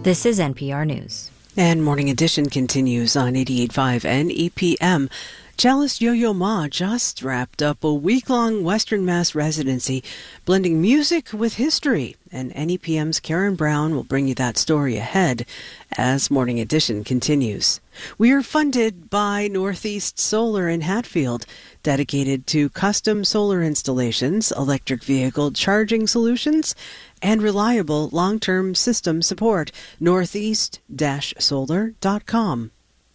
This is NPR News. And Morning Edition continues on 88.5 and EPM. Cellist Yo-Yo Ma just wrapped up a week-long Western Mass residency, blending music with history. And NEPM's Karen Brown will bring you that story ahead as Morning Edition continues. We are funded by Northeast Solar in Hatfield, dedicated to custom solar installations, electric vehicle charging solutions, and reliable long-term system support. Northeast-solar.com.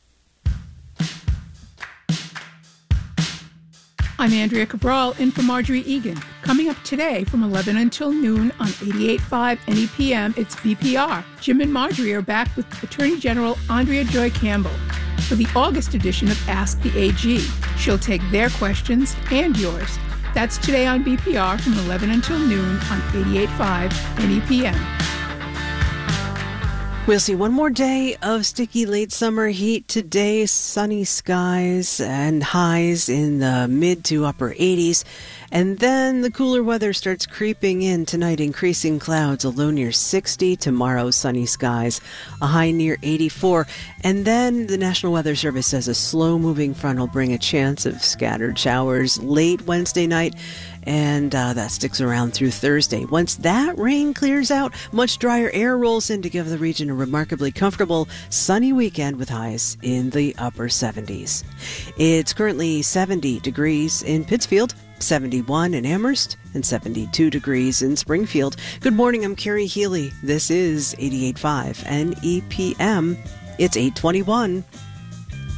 I'm Andrea Cabral, in for Marjorie Egan. Coming up today from 11 until noon on 88.5 NEPM, it's BPR. Jim and Marjorie are back with Attorney General Andrea Joy Campbell for the August edition of Ask the AG. She'll take their questions and yours. That's today on BPR from 11 until noon on 88.5 NEPM. We'll see one more day of sticky late summer heat today. Sunny skies and highs in the mid to upper 80s. And then the cooler weather starts creeping in tonight, increasing clouds, a low near 60. Tomorrow, sunny skies, a high near 84. And then the National Weather Service says a slow-moving front will bring a chance of scattered showers late Wednesday night. And that sticks around through Thursday. Once that rain clears out, much drier air rolls in to give the region a remarkably comfortable sunny weekend with highs in the upper 70s. It's currently 70 degrees in Pittsfield, 71 in Amherst, and 72 degrees in Springfield. Good morning, I'm Carrie Healy. This is 88.5 NEPM. It's 8:21.